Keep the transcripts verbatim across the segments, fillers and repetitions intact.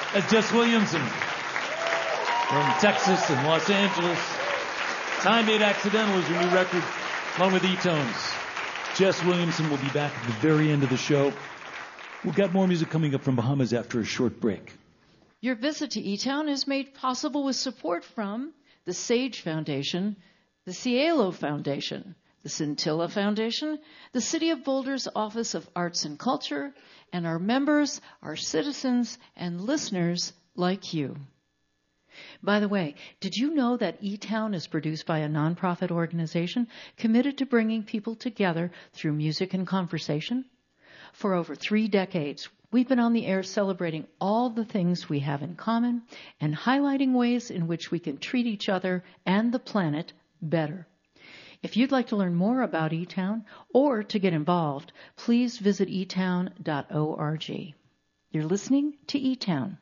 That's Jess Williamson from Texas and Los Angeles. Time Made Accidental is your new record, along with E-Tones. Jess Williamson will be back at the very end of the show. We've got more music coming up from Bahamas after a short break. Your visit to E-Town is made possible with support from the SAGE Foundation, the Cielo Foundation, the Scintilla Foundation, the City of Boulder's Office of Arts and Culture, and our members, our citizens, and listeners like you. By the way, did you know that E-Town is produced by a nonprofit organization committed to bringing people together through music and conversation? For over three decades, we've been on the air celebrating all the things we have in common and highlighting ways in which we can treat each other and the planet better. If you'd like to learn more about E-Town or to get involved, please visit e town dot org. You're listening to E-Town.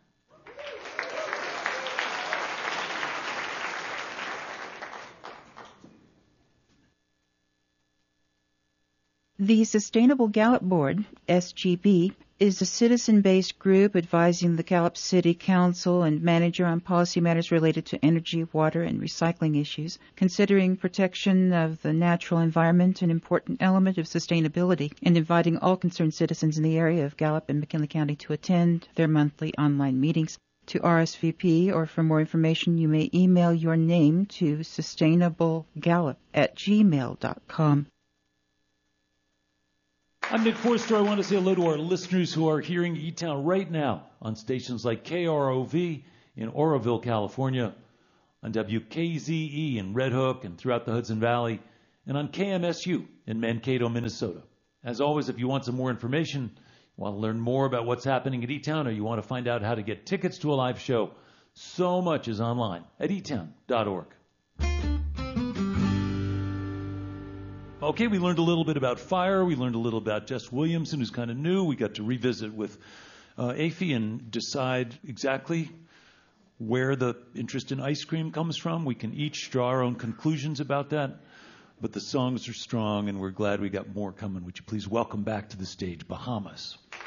The Sustainable Gallup Board, S G B, is a citizen-based group advising the Gallup City Council and manager on policy matters related to energy, water, and recycling issues, considering protection of the natural environment an important element of sustainability, and inviting all concerned citizens in the area of Gallup and McKinley County to attend their monthly online meetings. To R S V P or for more information, you may email your name to sustainablegallup at gmail dot com. I'm Nick Forster. I want to say hello to our listeners who are hearing E-Town right now on stations like K R O V in Oroville, California, on W K Z E in Red Hook and throughout the Hudson Valley, and on K M S U in Mankato, Minnesota. As always, if you want some more information, you want to learn more about what's happening at E-Town, or you want to find out how to get tickets to a live show, so much is online at e town dot org. Okay, we learned a little bit about fire. We learned a little about Jess Williamson, who's kind of new. We got to revisit with uh, Afi and decide exactly where the interest in ice cream comes from. We can each draw our own conclusions about that. But the songs are strong, and we're glad we got more coming. Would you please welcome back to the stage Bahamas?